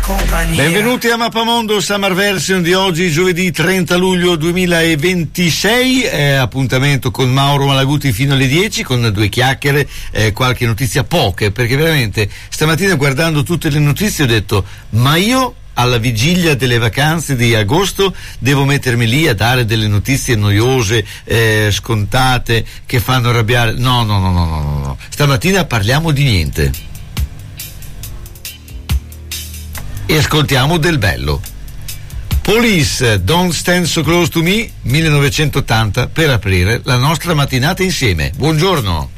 compagnia. Benvenuti a Mappamondo Summer Version di oggi, giovedì 30 luglio 2026. Appuntamento con Mauro Malaguti fino alle 10 con due chiacchiere, qualche notizia, poche, perché veramente stamattina guardando tutte le notizie ho detto: ma io alla vigilia delle vacanze di agosto devo mettermi lì a dare delle notizie noiose, scontate, che fanno arrabbiare? No. Stamattina parliamo di niente. E ascoltiamo del bello. Police, Don't Stand So Close to Me, 1980, per aprire la nostra mattinata insieme. Buongiorno.